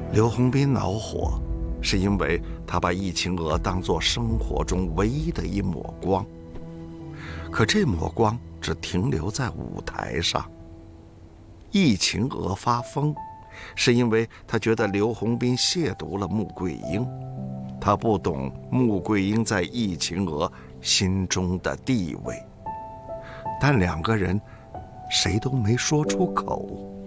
刘洪斌恼火，是因为他把易晴娥当作生活中唯一的一抹光。可这抹光只停留在舞台上。易晴娥发疯，是因为他觉得刘洪斌亵渎了穆桂英。他不懂穆桂英在易晴娥心中的地位，但两个人谁都没说出口。